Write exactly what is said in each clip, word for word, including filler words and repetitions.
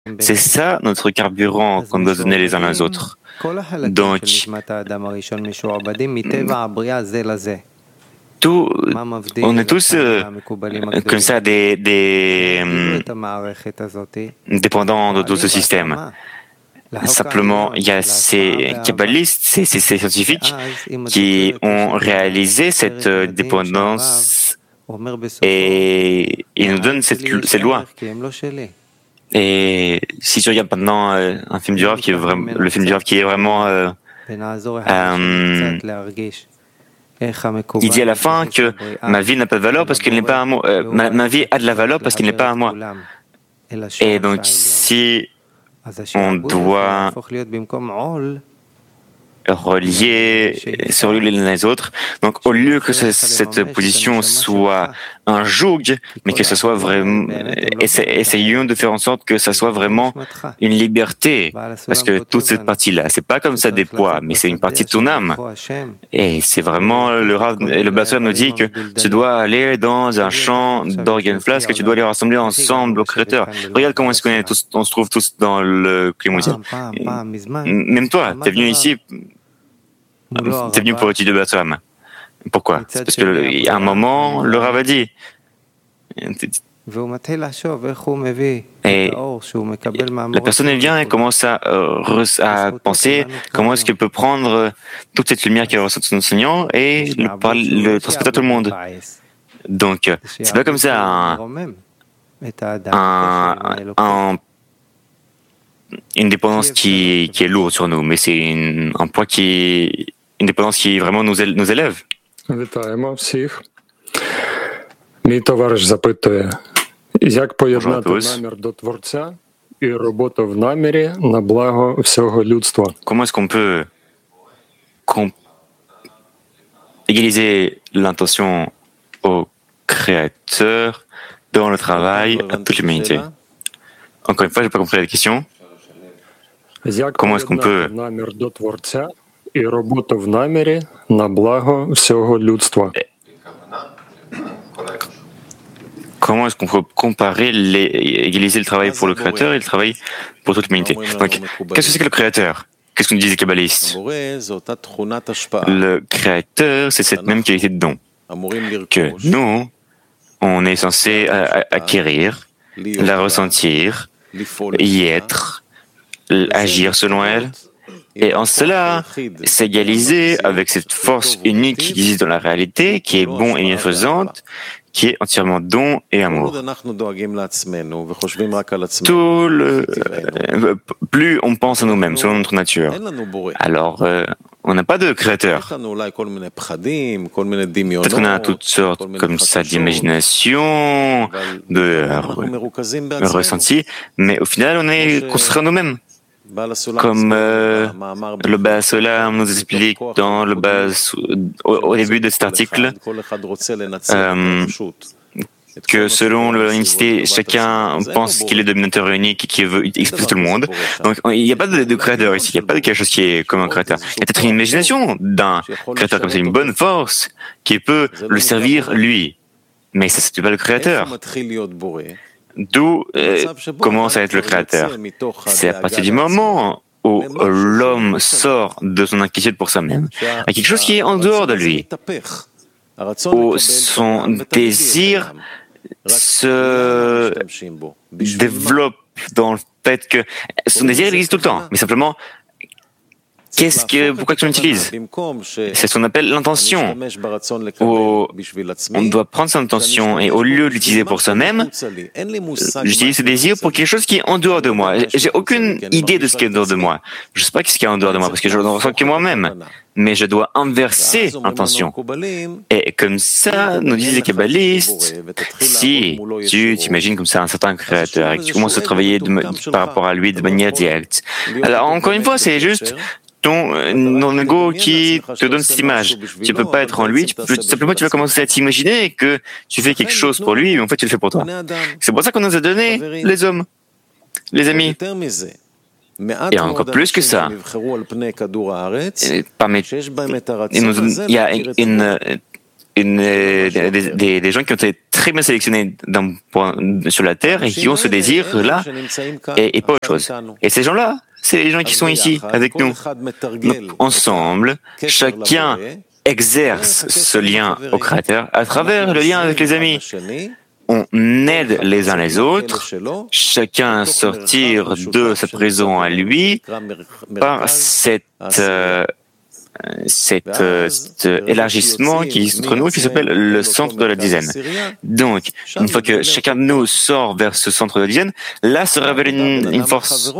C'est ça notre carburant qu'on doit donner les uns aux autres. Donc, tout, on est tous euh, comme ça des, des dépendants de, de ce système. Simplement, il y a ces kabbalistes, ces, ces, ces scientifiques qui ont réalisé cette dépendance et ils nous donnent cette, cette loi. Et si tu regardes maintenant euh, un film du Rav qui est vraiment, le film du Rav qui est vraiment, euh, euh, il dit à la fin que ma vie n'a pas de valeur parce qu'elle n'est pas à moi. Euh, ma, ma vie a de la valeur parce qu'elle n'est pas à moi. Et donc, si on doit relier, se relier les uns les autres. Donc, au lieu que ce, cette position soit un joug, mais que ce soit vraiment, essayons de faire en sorte que ça soit vraiment une liberté, parce que toute cette partie-là, c'est pas comme ça des poids, mais c'est une partie de ton âme. Et c'est vraiment le Rav, le Bassoir nous dit que tu dois aller dans un champ d'organes flasques, que tu dois les rassembler ensemble au Créateur. Regarde comment est-ce qu'on est tous, on se trouve tous dans le Klimouzien. Même toi, t'es venu ici. T'es venu pour étudier le Bassoam. Pourquoi? C'est parce que à un moment, le Rav a dit. Et la personne elle vient et commence à, euh, à penser comment est-ce qu'elle peut prendre toute cette lumière qu'elle reçoit de son enseignant et le, le transmettre à tout le monde. Donc, c'est pas comme ça un, un, un une dépendance qui, qui est lourde sur nous, mais c'est une, un poids qui une dépendance qui vraiment nous, nous élève. Вітаємо всіх. Мій товариш запитує, як поєднати намір до Творця і роботу в намірі на благо всього людства? Comment est-ce qu'on peut qu'on égaliser l'intention au Créateur dans le travail à toute l'humanité? Encore une fois, j'ai pas compris la question. Comment est-ce qu'on peut і роботу в намірі на благо всього людства? Comment est-ce qu'on peut comparer, les, égaliser le travail pour le Créateur et le travail pour toute l'humanité? Donc, qu'est-ce que c'est que le Créateur? Qu'est-ce qu'on disent les kabbalistes? Le Créateur, c'est cette même qualité de don que nous, on est censé acquérir, la ressentir, y être, agir selon elle. Et en cela, s'égaliser avec cette force unique qui existe dans la réalité, qui est bon et bienfaisante, qui est entièrement don et amour. Tout le, euh, plus on pense à nous-mêmes, selon notre nature, alors euh, on n'a pas de créateur. Peut-être qu'on a toutes sortes comme ça d'imagination, de euh, ressenti, mais au final on est construit à nous-mêmes. Comme euh, le Bas Olam nous explique dans le Bas, au, au début de cet article, euh, que selon l'unicité, chacun pense qu'il est dominateur unique et qu'il veut exploser tout le monde. Donc il n'y a pas de, de créateur ici, il n'y a pas de quelque chose qui est comme un créateur. Il y a peut-être une imagination d'un créateur comme ça, une bonne force qui peut le servir lui. Mais ça, c'est pas le créateur. D'où euh, commence à être le créateur. C'est à partir du moment où l'homme sort de son inquiétude pour soi-même à quelque chose qui est en dehors de lui, où son désir se développe dans le fait que son désir il existe tout le temps, mais simplement Qu'est-ce que, pourquoi tu l'utilises? C'est ce qu'on appelle l'intention. On doit prendre son intention et au lieu de l'utiliser pour soi-même, j'utilise ce désir pour quelque chose qui est en dehors de moi. J'ai aucune idée de ce qui est en dehors de moi. Je ne sais pas ce qui est en dehors de moi parce que je ne ressens que moi-même. Mais je dois inverser l'intention. Et comme ça, nous disent les kabbalistes, si tu t'imagines comme ça un certain créateur et que tu commences à travailler de, par rapport à lui de manière directe. Alors encore une fois, c'est juste ton, ton ego qui te donne cette image. Tu peux pas être en lui, tu peux, simplement tu vas commencer à t'imaginer que tu fais quelque chose pour lui, mais en fait tu le fais pour toi. C'est pour ça qu'on nous a donné les hommes, les amis. Et encore plus que ça, parmi, il y a une, une, des, des, des gens qui ont été très bien sélectionnés d'un point sur la terre et qui ont ce désir-là et, et pas autre chose. Et ces gens-là, c'est les gens qui sont ici avec nous. Donc, ensemble, chacun exerce ce lien au Créateur à travers le lien avec les amis. On aide les uns les autres, chacun à sortir de sa prison à lui par cette, euh, cet, euh, cet élargissement qui est entre nous qui s'appelle le centre de la dizaine. Donc, une fois que chacun de nous sort vers ce centre de la dizaine, là se révèle une, une force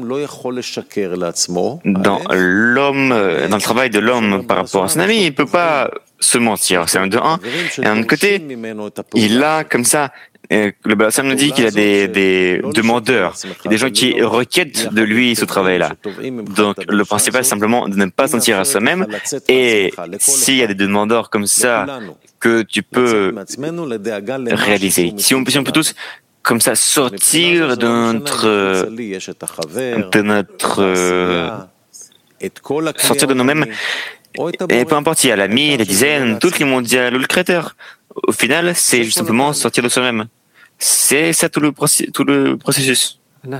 dans l'homme, dans le travail de l'homme par rapport à son ami. Il ne peut pas se mentir, c'est un de un. Et d'un autre côté, il a comme ça, euh, le Baal nous dit qu'il a des, des demandeurs, des gens qui requièrent de lui ce travail-là. Donc le principal c'est simplement de ne pas sentir à soi-même, et s'il y a des demandeurs comme ça que tu peux réaliser, si on, si on peut tous comme ça sortir de notre, de notre euh, sortir de nous-mêmes. Et peu importe, il y a l'ami, la dizaine, tout le mondial ou le créateur. Au final, c'est juste simplement sortir de soi-même. C'est ça tout le, processus, tout le processus. On,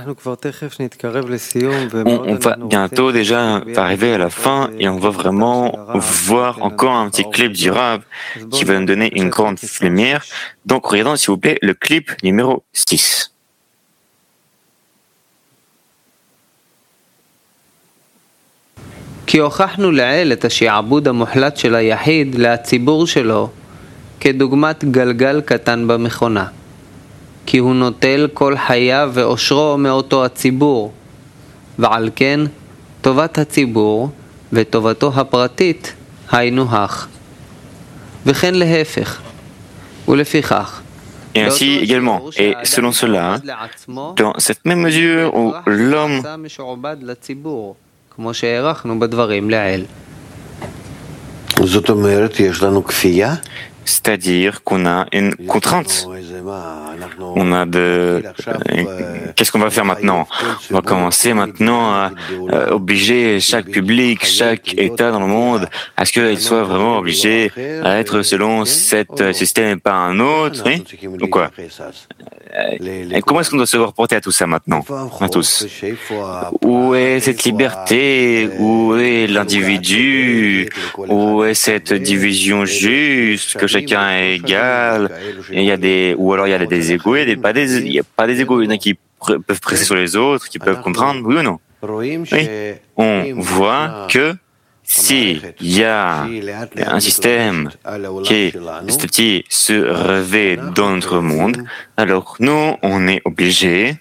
on va bientôt déjà arriver à la fin et on va vraiment voir encore un petit clip du Rav qui va nous donner une grande lumière. Donc, regardons s'il vous plaît le clip numéro six. כי הוכחנו לעיל את השעבוד המוחלט של היחיד לציבור שלו כדוגמת גלגל קטן במכונה. כי הוא נוטל כל חייו ואושרו מאותו הציבור, ועל כן טובת הציבור וטובתו הפרטית היינו הך. וכן להפך. ולפיכך, et ainsi également, et selon cela, dans cette même mesure où l'homme כמו שהערכנו בדברים לעיל. זאת אומרת, יש לנו כפייה? C'est-à-dire qu'on a une contrainte. On a de... Qu'est-ce qu'on va faire maintenant? On va commencer maintenant à euh, obliger chaque public, chaque État dans le monde, à ce qu'il soit vraiment obligé à être selon cet système et pas un autre, oui? Ou quoi? Et comment est-ce qu'on doit se reporter à tout ça maintenant, à tous? Où est cette liberté? Où est l'individu? Où est cette division juste, que chacun est égal? Il y a des, ou alors il y a des égos, il n'y a pas des, il y a pas des égos, il y en a qui pr- peuvent presser sur les autres, qui peuvent comprendre, oui ou non? Oui. On voit que s'il y a un système qui petit à petit se réveille dans notre monde, alors nous, on est obligés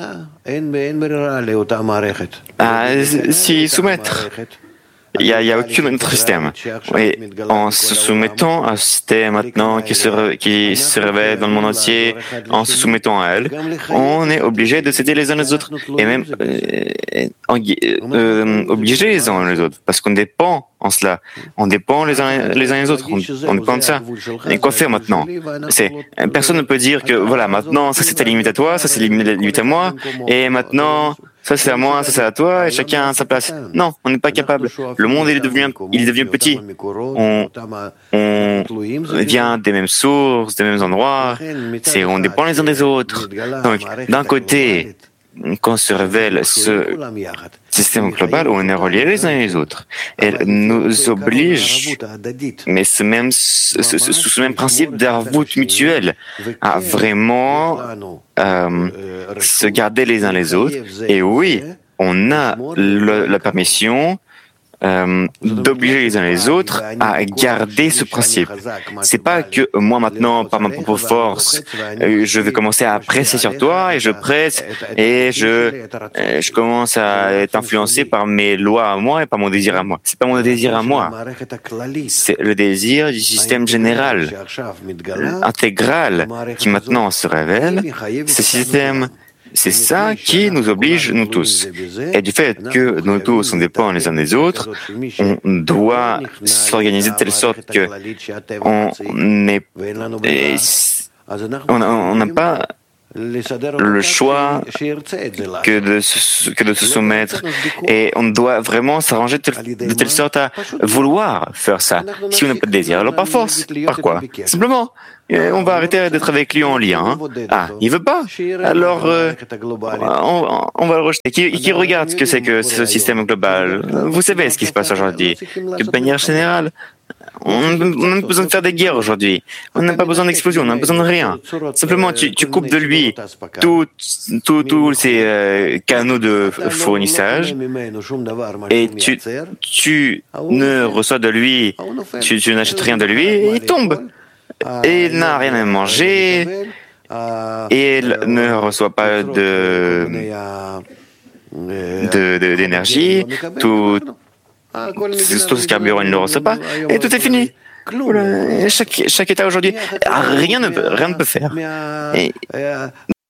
à s'y soumettre. Il n'y a, il y a aucun autre système. Et en se soumettant à ce système maintenant qui se, ré, qui se révèle dans le monde entier, en se soumettant à elle, on est obligé de s'aider les uns les autres. Et même euh, euh, obligés les uns les autres. Parce qu'on dépend en cela. On dépend les uns les uns les autres. On, on dépend de ça. Et quoi faire maintenant? C'est, personne ne peut dire que voilà, maintenant, ça c'est ta limite à toi, ça c'est la limite à moi, et maintenant, ça c'est à moi, ça c'est à toi, et chacun à sa place. Non, on n'est pas capable. Le monde il devient, il devient petit. On, on vient des mêmes sources, des mêmes endroits. C'est, on dépend les uns des autres. Donc, d'un côté, quand se révèle ce système global où on est reliés les uns et les autres, elle nous oblige, mais ce même, ce, ce, sous ce même principe d'arvout mutuel, à vraiment euh, se garder les uns les autres. Et oui, on a le, la permission Euh, d'obliger les uns les autres à garder ce principe. C'est pas que moi maintenant, par ma propre force, euh, je vais commencer à presser sur toi et je presse et je euh, je commence à être influencé par mes lois à moi et par mon désir à moi. C'est pas mon désir à moi. C'est le désir du système général, intégral, qui maintenant se révèle. Ce système, c'est ça qui nous oblige, nous tous. Et du fait que nous tous, on dépend les uns des autres, on doit s'organiser de telle sorte que on n'est, on n'a pas le choix que de, se, que de se soumettre. Et on doit vraiment s'arranger de, de telle sorte à vouloir faire ça. Si on n'a pas de désir, alors par force. Par quoi? Simplement, on va arrêter d'être avec lui en lien. Ah, il veut pas? Alors, euh, on, on va le rejeter. Qui, qui regarde ce que c'est que ce système global? Vous savez ce qui se passe aujourd'hui. De manière générale, on n'a pas besoin de faire des guerres aujourd'hui. On n'a pas besoin d'explosion, on n'a pas besoin de rien. Simplement, tu, tu coupes de lui tous tout, tout ces euh, canaux de fournissage et tu, tu ne reçois de lui, tu, tu n'achètes rien de lui et il tombe. Et il n'a rien à manger et il ne reçoit pas de, de, de, d'énergie. Tout, tout ce carburant, il ne le reçoit pas, et tout est fini. Voilà. Chaque, chaque État aujourd'hui, rien ne peut, rien ne peut faire. Et